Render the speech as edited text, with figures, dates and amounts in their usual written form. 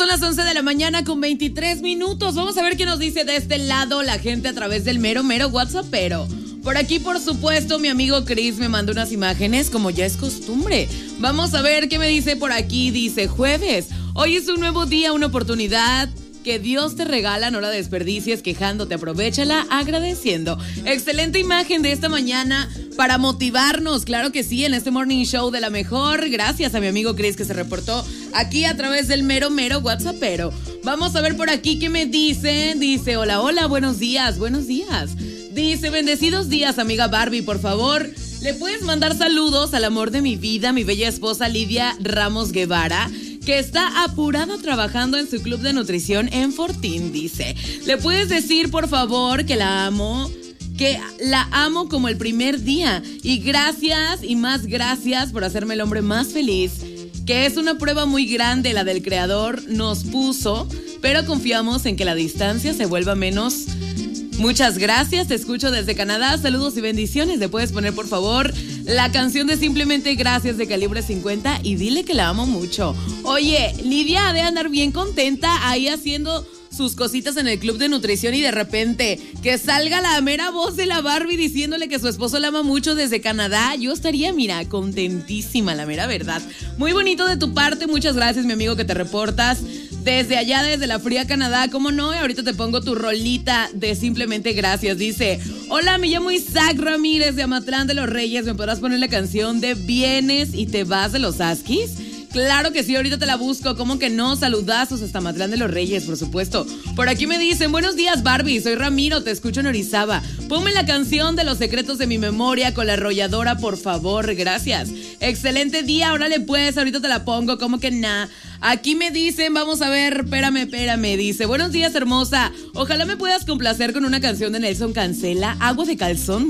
las 11 de la mañana con 23 minutos. Vamos a ver qué nos dice de este lado la gente a través del mero WhatsAppero. Por aquí, por supuesto, mi amigo Chris me mandó unas imágenes como ya es costumbre. Vamos a ver qué me dice por aquí. Dice jueves. Hoy es un nuevo día, una oportunidad que Dios te regala, no la desperdicies quejándote, aprovéchala agradeciendo. Excelente imagen de esta mañana para motivarnos, claro que sí, en este morning show de la mejor. Gracias a mi amigo Chris que se reportó aquí a través del mero WhatsAppero. Vamos a ver por aquí qué me dicen. Dice, hola, buenos días. Dice, bendecidos días, amiga Barbie, por favor, ¿le puedes mandar saludos al amor de mi vida, mi bella esposa Lidia Ramos Guevara, que está apurada trabajando en su club de nutrición en Fortín? Dice, ¿le puedes decir, por favor, que la amo como el primer día? Y gracias y más gracias por hacerme el hombre más feliz, que es una prueba muy grande la del creador nos puso, pero confiamos en que la distancia se vuelva menos. Muchas gracias, te escucho desde Canadá, saludos y bendiciones. ¿Le puedes poner por favor la canción de Simplemente Gracias de Calibre 50 y dile que la amo mucho? Oye, Lidia ha de andar bien contenta ahí haciendo sus cositas en el club de nutrición y de repente que salga la mera voz de la Barbie diciéndole que su esposo la ama mucho desde Canadá. Yo estaría, mira, contentísima, la mera verdad. Muy bonito de tu parte, muchas gracias, mi amigo, que te reportas desde allá, desde la fría Canadá, ¿cómo no? Y ahorita te pongo tu rolita de Simplemente Gracias. Dice, hola, me llamo Isaac Ramírez de Amatlán de los Reyes. ¿Me podrás poner la canción de Vienes y te vas de los Askis? Claro que sí, ahorita te la busco. ¿Cómo que no? Saludazos hasta Matlán de los Reyes, por supuesto. Por aquí me dicen, buenos días Barbie, soy Ramiro, te escucho en Orizaba. Ponme la canción de Los Secretos de mi Memoria con La Arrolladora, por favor, gracias. Excelente día, órale pues, ahorita te la pongo, ¿cómo que nah? Aquí me dicen, vamos a ver, espérame, dice, buenos días hermosa, ojalá me puedas complacer con una canción de Nelson Cancela, Agua de Calzón.